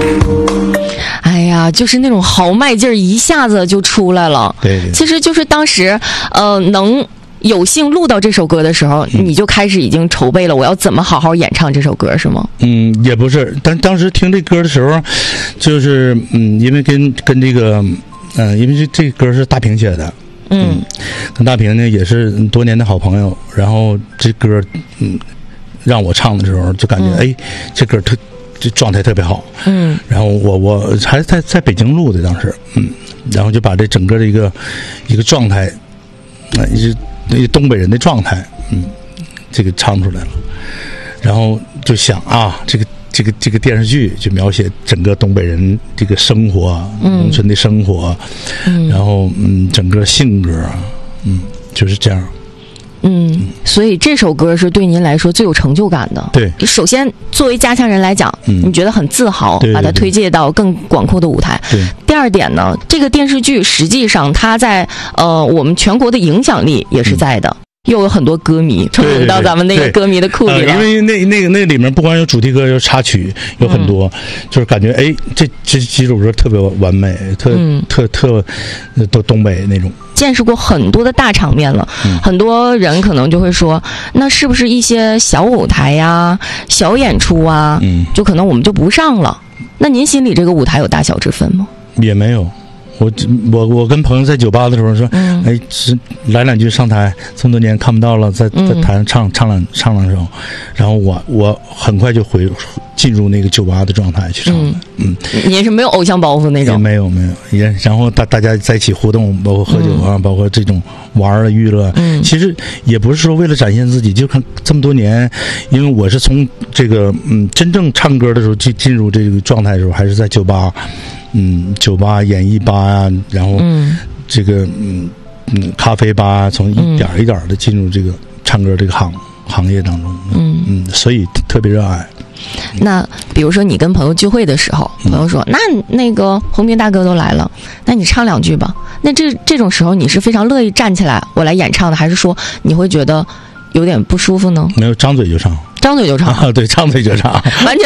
哎呀，就是那种豪迈劲儿一下子就出来了。 对对， 其实就是当时能有幸录到这首歌的时候，你就开始已经筹备了我要怎么好好演唱这首歌，是吗？ 也不是，但当时听这歌的时候，就是因为跟这个因为这歌是大平写的。跟大平呢也是多年的好朋友，然后这歌让我唱的时候就感觉这歌这状态特别好。然后我还在北京录的当时，然后就把这整个的一个状态东北人的状态这个唱出来了。然后就想这个电视剧就描写整个东北人这个生活，农村的生活，然后整个性格，就是这样。 所以这首歌是对您来说最有成就感的。 对， 首先作为家乡人来讲，你觉得很自豪，把它推介到更广阔的舞台。 对。 第二点呢，这个电视剧实际上它在我们全国的影响力也是在的。又有很多歌迷承蒙到咱们那个歌迷的库里了， 因为那里面不光有主题歌，有插曲，有很多，就是感觉这几首歌特别完美，特东北那种。 见识过很多的大场面了，很多人可能就会说，那是不是一些小舞台呀、小演出啊，就可能我们就不上了？那您心里这个舞台有大小之分吗？ 也没有。我跟朋友在酒吧的时候说，来两句上台，这么多年看不到了，在台上唱两首，然后我很快就进入那个酒吧的状态去唱的。 你是没有偶像包袱那种？ 没有，然后大家在一起互动，包括喝酒啊，包括这种玩的娱乐，其实也不是说为了展现自己，就看这么多年，因为我是从这个真正唱歌的时候进入这个状态的时候，还是在酒吧。酒吧、演艺吧啊，然后这个咖啡吧，从一点一点的进入这个唱歌这个行业当中，所以特别热爱。 那比如说你跟朋友聚会的时候，朋友说那个鸿斌大哥都来了，那你唱两句吧。那这种时候你是非常乐意站起来我来演唱的，还是说你会觉得有点不舒服呢？ 没有，张嘴就唱。 张嘴就唱对，张嘴就唱， 完全